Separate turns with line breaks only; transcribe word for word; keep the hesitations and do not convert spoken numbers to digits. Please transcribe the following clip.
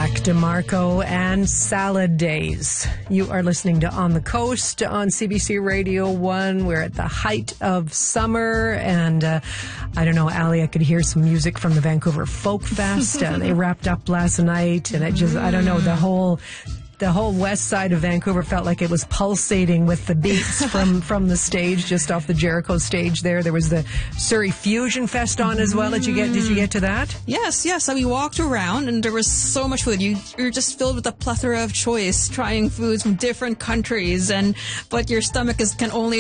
Mac DeMarco and Salad Days. You are listening to On the Coast on C B C Radio one. We're at the height of summer, and uh, I don't know, Ali, I could hear some music from the Vancouver Folk Fest. uh, they wrapped up last night, and it just, I don't know, the whole... The whole west side of Vancouver felt like it was pulsating with the beats from, from the stage, just off the Jericho stage there. There was the Surrey Fusion Fest on as well. Did you get Did you get to that?
Yes, yes. So we walked around and there was so much food. You, you're just filled with a plethora of choice, trying foods from different countries, and but your stomach is can only